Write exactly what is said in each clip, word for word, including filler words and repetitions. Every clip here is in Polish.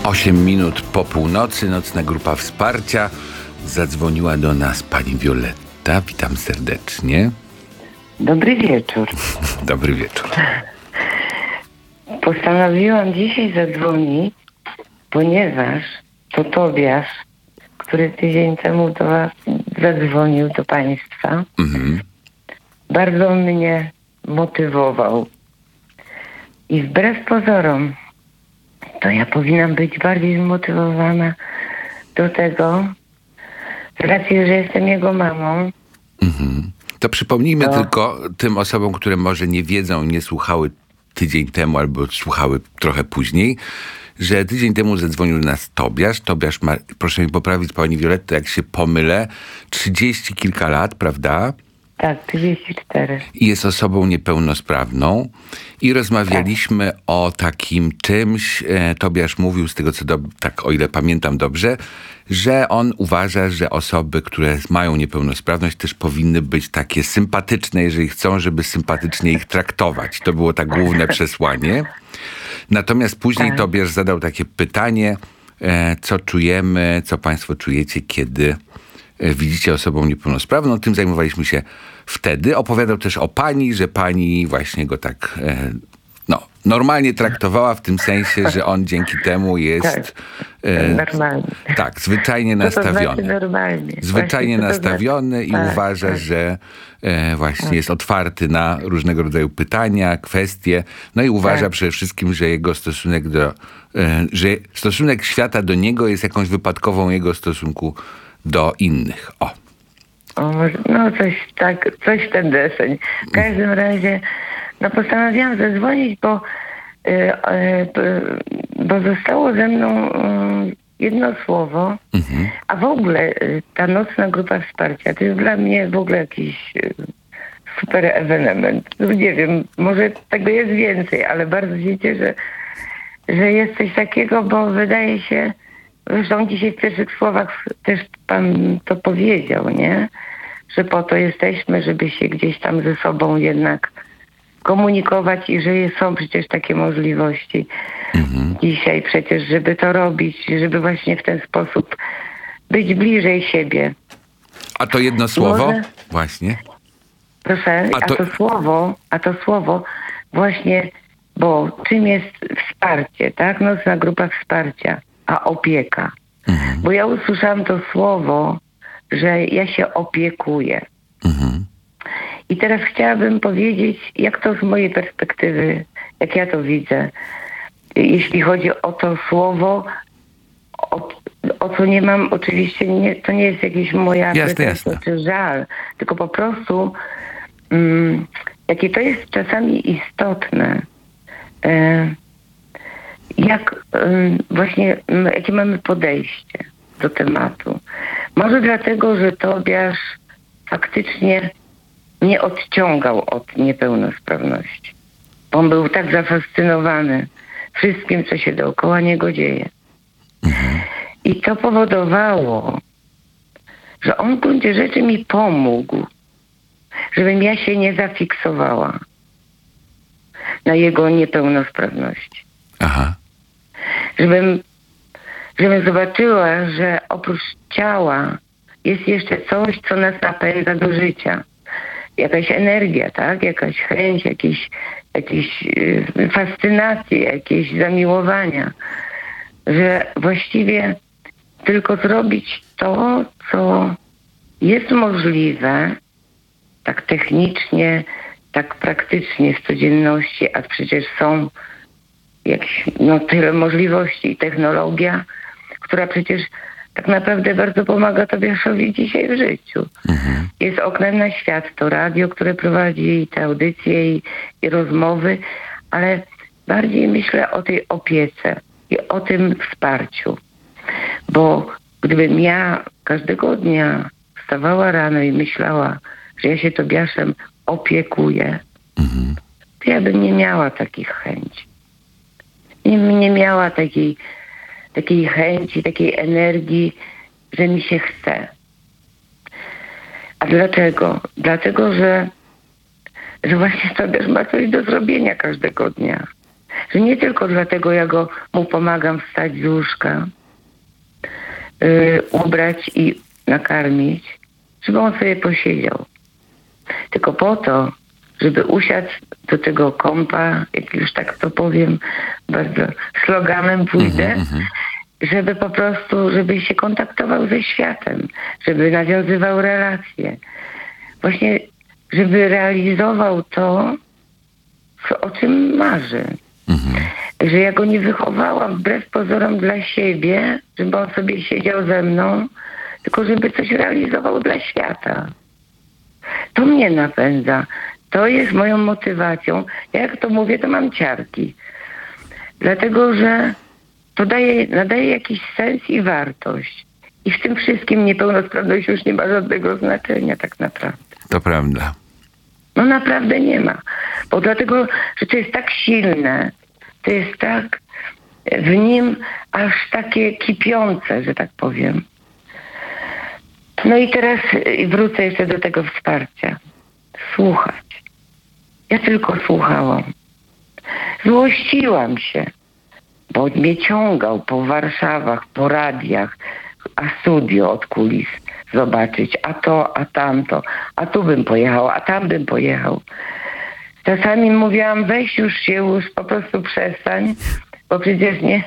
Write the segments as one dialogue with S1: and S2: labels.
S1: osiem minut po północy, nocna grupa wsparcia. Zadzwoniła do nas pani Wioletta. Witam serdecznie.
S2: Dobry wieczór.
S1: Dobry wieczór.
S2: Postanowiłam dzisiaj zadzwonić, ponieważ to Tobiasz, który tydzień temu do was zadzwonił, do państwa, mhm. bardzo mnie motywował. I wbrew pozorom, to ja powinnam być bardziej zmotywowana do tego, z racji, że jestem jego mamą.
S1: Mhm. To przypomnijmy
S2: to...
S1: tylko tym osobom, które może nie wiedzą, nie słuchały tydzień temu albo słuchały trochę później, że tydzień temu zadzwonił do nas Tobiasz. Tobiasz ma, proszę mi poprawić pani Violetto, jak się pomylę, trzydzieści kilka lat, prawda?
S2: Tak, trzydzieści cztery.
S1: I jest osobą niepełnosprawną. I rozmawialiśmy tak. o takim czymś, e, Tobiasz mówił, z tego co, do, tak o ile pamiętam dobrze, że on uważa, że osoby, które mają niepełnosprawność, też powinny być takie sympatyczne, jeżeli chcą, żeby sympatycznie ich traktować. To było tak główne przesłanie. Natomiast później tak. Tobiasz zadał takie pytanie, e, co czujemy, co państwo czujecie, kiedy e, widzicie osobą niepełnosprawną. Tym zajmowaliśmy się wtedy. Opowiadał też o pani, że pani właśnie go tak e, no, normalnie traktowała, w tym sensie, że on dzięki temu jest
S2: tak, e, normalnie.
S1: Tak, zwyczajnie nastawiony.
S2: To znaczy normalnie.
S1: Zwyczajnie
S2: właśnie,
S1: nastawiony
S2: znaczy?
S1: i
S2: tak,
S1: uważa,
S2: tak.
S1: że e, właśnie
S2: tak.
S1: jest otwarty na różnego rodzaju pytania, kwestie. No i uważa tak. przede wszystkim, że jego stosunek do, e, że stosunek świata do niego jest jakąś wypadkową jego stosunku do innych. O.
S2: O, no coś tak, coś ten deseń. W każdym razie, no postanowiłam zadzwonić, bo, yy, yy, bo zostało ze mną yy, jedno słowo, mhm. a w ogóle yy, ta nocna grupa wsparcia to jest dla mnie w ogóle jakiś yy, super ewenement. No, nie wiem, może tego jest więcej, ale bardzo się cieszę, że jest coś takiego, bo wydaje się, zresztą dzisiaj w pierwszych słowach też pan to powiedział, nie? Że po to jesteśmy, żeby się gdzieś tam ze sobą jednak komunikować i że są przecież takie możliwości mhm. dzisiaj przecież, żeby to robić, żeby właśnie w ten sposób być bliżej siebie.
S1: A to jedno słowo?
S2: Może...
S1: Właśnie.
S2: Proszę, a to... a to słowo, a to słowo właśnie, bo czym jest wsparcie, tak? Nocna grupa wsparcia, a opieka. Mhm. Bo ja usłyszałam to słowo, że ja się opiekuję. Mhm. I teraz chciałabym powiedzieć, jak to z mojej perspektywy, jak ja to widzę, jeśli chodzi o to słowo, o, o co nie mam, oczywiście nie, to nie jest jakaś moja pretensja czy żal, tylko po prostu um, jakie to jest czasami istotne, e, jak um, właśnie, jakie mamy podejście do tematu. Może dlatego, że Tobiasz faktycznie nie odciągał od niepełnosprawności. On był tak zafascynowany wszystkim, co się dookoła niego dzieje. Mhm. I to powodowało, że on w gruncie rzeczy mi pomógł, żebym ja się nie zafiksowała na jego niepełnosprawności. Aha. Żebym żebym zobaczyła, że oprócz ciała jest jeszcze coś, co nas napędza do życia. Jakaś energia, tak? Jakaś chęć, jakieś, jakieś yy, fascynacje, jakieś zamiłowania. Że właściwie tylko zrobić to, co jest możliwe, tak technicznie, tak praktycznie z codzienności, a przecież są jakieś, no, tyle możliwości i technologia, która przecież tak naprawdę bardzo pomaga Tobiaszowi dzisiaj w życiu. Mhm. Jest oknem na świat, to radio, które prowadzi, te audycje i, i rozmowy, ale bardziej myślę o tej opiece i o tym wsparciu. Bo gdybym ja każdego dnia wstawała rano i myślała, że ja się Tobiaszem opiekuję, mhm. to ja bym nie miała takich chęci. Nie, nie miała takiej takiej chęci, takiej energii, że mi się chce. A dlaczego? Dlatego, że, że właśnie Tobiasz ma coś do zrobienia każdego dnia. Że nie tylko dlatego ja go, mu pomagam wstać z łóżka, yy, ubrać i nakarmić, żeby on sobie posiedział. Tylko po to, żeby usiadł do tego kąpa, jak już tak to powiem, bardzo sloganem pójdę, mm-hmm. żeby po prostu, żeby się kontaktował ze światem, żeby nawiązywał relacje. Właśnie, żeby realizował to, o czym marzy. Mhm. Że ja go nie wychowałam wbrew pozorom dla siebie, żeby on sobie siedział ze mną, tylko żeby coś realizował dla świata. To mnie napędza. To jest moją motywacją. Ja jak to mówię, to mam ciarki. Dlatego, że to daje, nadaje jakiś sens i wartość. I w tym wszystkim niepełnosprawność już nie ma żadnego znaczenia tak naprawdę.
S1: To prawda.
S2: No naprawdę nie ma. Bo dlatego, że to jest tak silne, to jest tak w nim aż takie kipiące, że tak powiem. No i teraz wrócę jeszcze do tego wsparcia. Słuchać. Ja tylko słuchałam. Złościłam się, bo mnie ciągał po Warszawach, po radiach, a studio od kulis zobaczyć, a to, a tamto, a tu bym pojechał, a tam bym pojechał. Czasami mówiłam, weź już się już, po prostu przestań, bo przecież nie,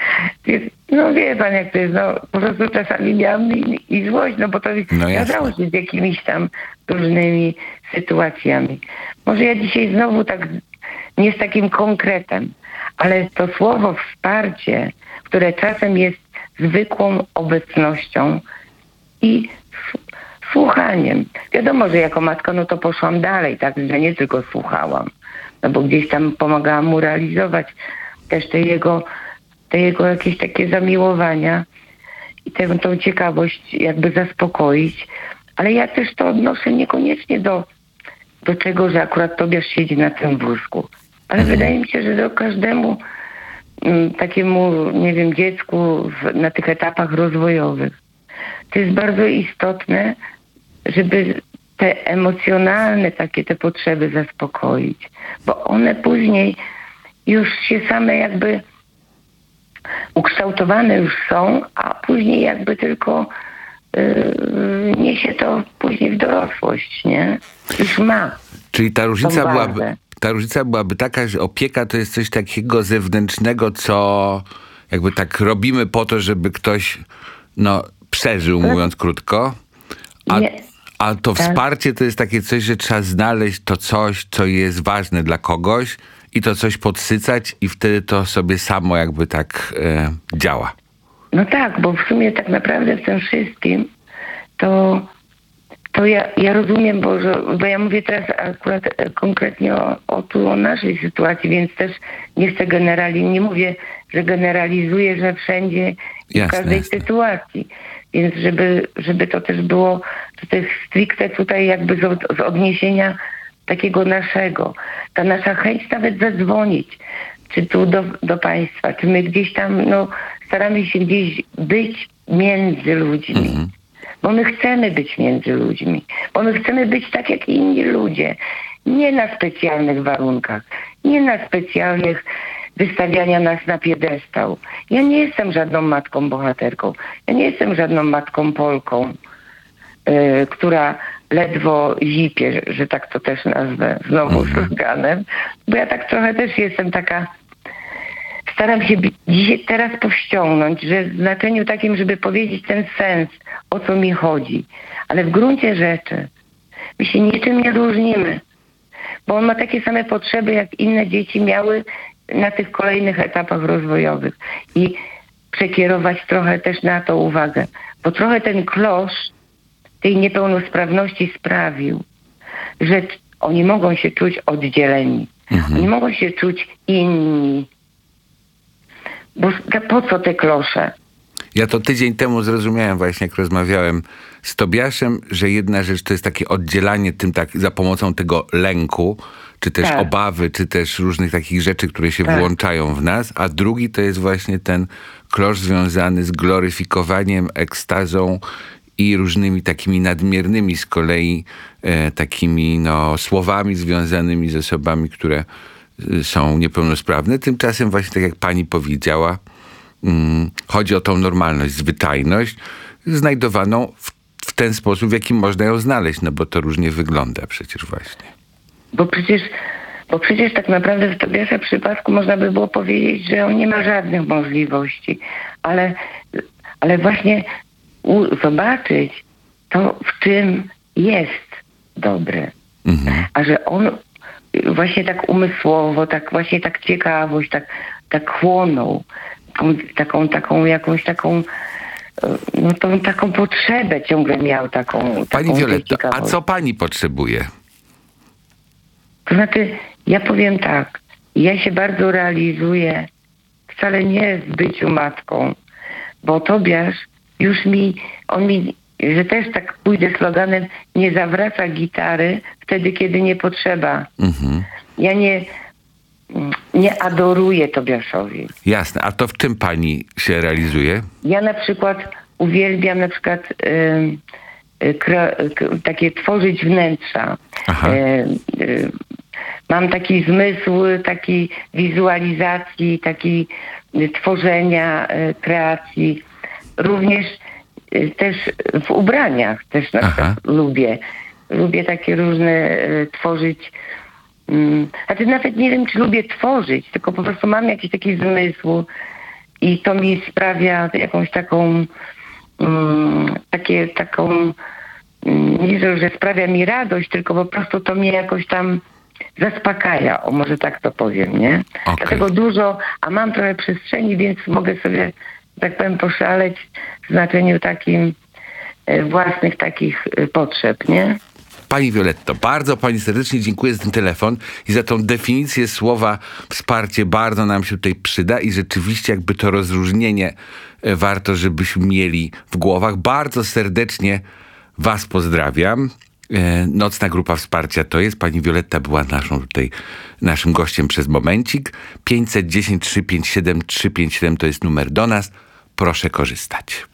S2: no wie pan jak to jest, no po prostu czasami miałam i, i złość, no bo to
S1: no
S2: wiadomo, że z jakimiś tam różnymi sytuacjami. Może ja dzisiaj znowu tak, nie z takim konkretem, ale to słowo wsparcie, które czasem jest zwykłą obecnością i słuchaniem. Wiadomo, że jako matka, no to poszłam dalej, tak, że nie tylko słuchałam, no bo gdzieś tam pomagałam mu realizować też te jego, te jego jakieś takie zamiłowania i tę tą ciekawość jakby zaspokoić, ale ja też to odnoszę niekoniecznie do, do tego, że akurat Tobiasz siedzi na tym wózku, ale mhm. wydaje mi się, że do każdemu m, takiemu, nie wiem, dziecku w, na tych etapach rozwojowych to jest bardzo istotne, żeby te emocjonalne takie te potrzeby zaspokoić, bo one później już się same jakby ukształtowane już są, a później jakby tylko yy, niesie to później w dorosłość, nie? Już ma.
S1: Czyli ta różnica byłaby, ta różnica byłaby taka, że opieka to jest coś takiego zewnętrznego, co jakby tak robimy po to, żeby ktoś no przeżył, mówiąc krótko, a, a to tak. Wsparcie to jest takie coś, że trzeba znaleźć to coś, co jest ważne dla kogoś i to coś podsycać i wtedy to sobie samo jakby tak e, działa.
S2: No tak, bo w sumie tak naprawdę w tym wszystkim to, to ja, ja rozumiem, bo, że, bo ja mówię teraz akurat konkretnie o, o, tu, o naszej sytuacji, więc też nie chcę generalizować, nie mówię, że generalizuję, że wszędzie i w każdej jasne. Sytuacji. Więc żeby, żeby to też było, to jest stricte tutaj jakby z, od, z odniesienia takiego naszego. Ta nasza chęć nawet zadzwonić, czy tu do, do państwa, czy my gdzieś tam, no staramy się gdzieś być między ludźmi. Mhm. Bo my chcemy być między ludźmi. Bo my chcemy być tak jak inni ludzie. Nie na specjalnych warunkach. Nie na specjalnych wystawiania nas na piedestał. Ja nie jestem żadną matką bohaterką. Ja nie jestem żadną matką Polką, yy, która ledwo zipie, że, że tak to też nazwę znowu sloganem. Bo ja tak trochę też jestem taka, staram się dzisiaj, teraz powściągnąć, że w znaczeniu takim, żeby powiedzieć ten sens, o co mi chodzi. Ale w gruncie rzeczy my się niczym nie różnimy. Bo on ma takie same potrzeby, jak inne dzieci miały na tych kolejnych etapach rozwojowych. I przekierować trochę też na to uwagę. Bo trochę ten klosz tej niepełnosprawności sprawił, że oni mogą się czuć oddzieleni. Mhm. Oni mogą się czuć inni. Bo po co te klosze?
S1: Ja to tydzień temu zrozumiałem właśnie, jak rozmawiałem z Tobiaszem, że jedna rzecz to jest takie oddzielanie tym tak za pomocą tego lęku, czy też tak. obawy, czy też różnych takich rzeczy, które się tak. włączają w nas, a drugi to jest właśnie ten klosz związany z gloryfikowaniem, ekstazą i różnymi takimi nadmiernymi z kolei e, takimi no, słowami związanymi z osobami, które są niepełnosprawne. Tymczasem właśnie tak jak pani powiedziała, mm, chodzi o tą normalność, zwyczajność znajdowaną w, w ten sposób, w jaki można ją znaleźć, no bo to różnie wygląda przecież właśnie.
S2: Bo przecież, bo przecież tak naprawdę w Tobiasza przypadku można by było powiedzieć, że on nie ma żadnych możliwości, ale, ale właśnie u, zobaczyć to, w czym jest dobre. Mhm. A że on właśnie tak umysłowo, tak właśnie tak ciekawość, tak, tak chłonął taką, taką, taką jakąś taką no tą taką potrzebę ciągle miał taką.
S1: Pani
S2: taką
S1: Violetto, a co pani potrzebuje?
S2: To znaczy, ja powiem tak, ja się bardzo realizuję wcale nie w byciu matką, bo Tobiasz już mi, on mi, że też tak pójdę sloganem, nie zawraca gitary wtedy, kiedy nie potrzeba. Mhm. Ja nie, nie adoruję Tobiaszowi.
S1: Jasne, a to w czym pani się realizuje?
S2: Ja na przykład uwielbiam na przykład y, y, kra, y, takie tworzyć wnętrza. Y, y, mam taki zmysł, taki wizualizacji, taki y, tworzenia, y, kreacji. Również y, też w ubraniach też na przykład lubię. Lubię takie różne y, tworzyć. Mm, znaczy nawet nie wiem, czy lubię tworzyć, tylko po prostu mam jakiś taki zmysł i to mi sprawia jakąś taką um, takie, taką um, nie że, że sprawia mi radość, tylko po prostu to mnie jakoś tam zaspokaja, o może tak to powiem, nie? Okay. Dlatego dużo, a mam trochę przestrzeni, więc mogę sobie, tak powiem, poszaleć w znaczeniu takim e, własnych takich e, potrzeb, nie?
S1: Pani Violetto, bardzo pani serdecznie dziękuję za ten telefon i za tą definicję słowa wsparcie. Bardzo nam się tutaj przyda i rzeczywiście jakby to rozróżnienie warto, żebyśmy mieli w głowach. Bardzo serdecznie was pozdrawiam. Nocna grupa wsparcia to jest. Pani Violetta była naszą tutaj, naszym gościem przez momencik. pięćset dziesięć trzysta pięćdziesiąt siedem trzysta pięćdziesiąt siedem to jest numer do nas. Proszę korzystać.